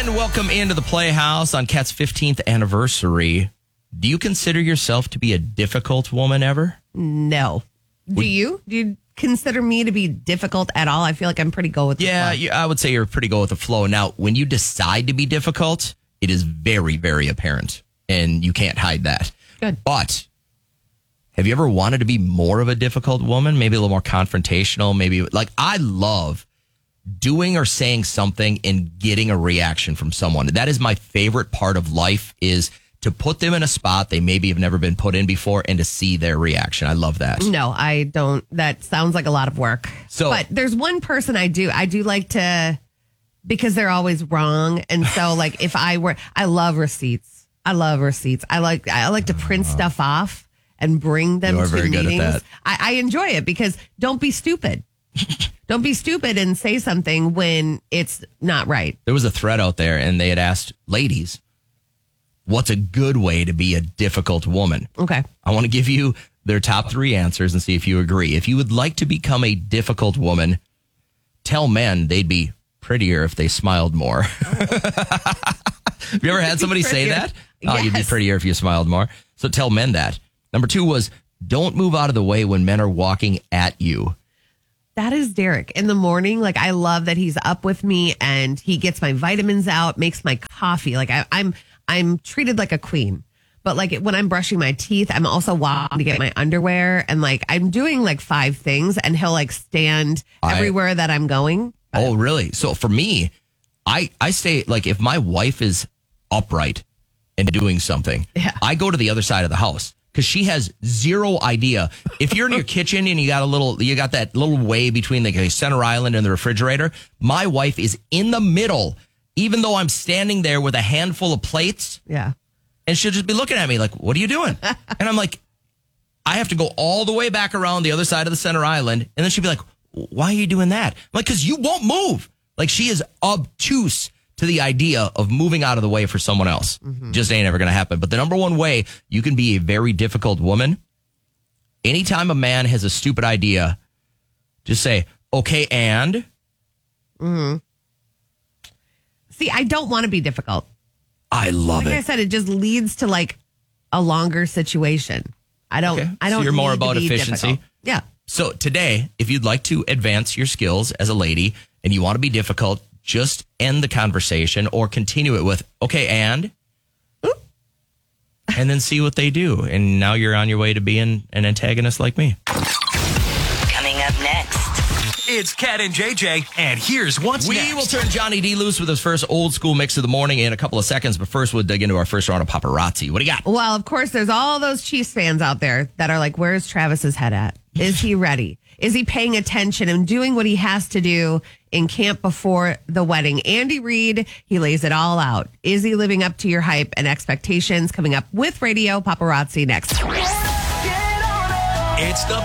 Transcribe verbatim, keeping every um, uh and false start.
And welcome into the Playhouse on Kat's fifteenth anniversary. Do you consider yourself to be a difficult woman ever? No. Do would, you? Do you consider me to be difficult at all? I feel like I'm pretty go with the yeah, flow. Yeah, I would say you're pretty go with the flow. Now, when you decide to be difficult, it is very, very apparent. And you can't hide that. Good. But have you ever wanted to be more of a difficult woman? Maybe a little more confrontational? Maybe like I love doing or saying something and getting a reaction from someone. That is my favorite part of life, is to put them in a spot they maybe have never been put in before and to see their reaction. I love that. No, I don't. That sounds like a lot of work. So, but there's one person I do. I do like to, because they're always wrong. And so like if I were, I love receipts. I love receipts. I like, I like to print uh, stuff off and bring them to very meetings. Good at that. I, I enjoy it because don't be stupid. Don't be stupid and say something when it's not right. There was a thread out there and they had asked ladies, what's a good way to be a difficult woman? Okay. I want to give you their top three answers and see if you agree. If you would like to become a difficult woman, tell men they'd be prettier if they smiled more. Have you ever had somebody say that? Oh, yes. You'd be prettier if you smiled more. So tell men that. Number two was, don't move out of the way when men are walking at you. That is Derek. In the morning, like I love that he's up with me and he gets my vitamins out, makes my coffee. Like I, I'm, I'm treated like a queen. But like when I'm brushing my teeth, I'm also walking to get my underwear, and like I'm doing like five things, and he'll like stand I, everywhere that I'm going. Oh, really? So for me, I I say like if my wife is upright and doing something, yeah. I go to the other side of the house. Because she has zero idea. If you're in your kitchen and you got a little, you got that little way between the center island and the refrigerator, my wife is in the middle, even though I'm standing there with a handful of plates. Yeah. And she'll just be looking at me like, what are you doing? And I'm like, I have to go all the way back around the other side of the center island. And then she'll be like, why are you doing that? I'm like, because you won't move. Like she is obtuse to the idea of moving out of the way for someone else. Mm-hmm. Just ain't ever going to happen. But the number one way you can be a very difficult woman, anytime a man has a stupid idea, just say, okay, and? Mm-hmm. See, I don't want to be difficult. I love like it. Like I said, it just leads to like a longer situation. I don't, okay. I don't So you're more about be efficiency? Difficult. Yeah. So today, if you'd like to advance your skills as a lady and you want to be difficult, just end the conversation or continue it with, okay, and? Oop. And then see what they do. And now you're on your way to being an antagonist like me. Coming up next, it's Kat and J J, and here's what's we next. We will turn Johnny D loose with his first old school mix of the morning in a couple of seconds. But first, we'll dig into our first round of paparazzi. What do you got? Well, of course, there's all those Chiefs fans out there that are like, where's Travis's head at? Is he ready? Is he paying attention and doing what he has to do in camp before the wedding? Andy Reid, he lays it all out. Is he living up to your hype and expectations? Coming up with Radio Paparazzi next. It's the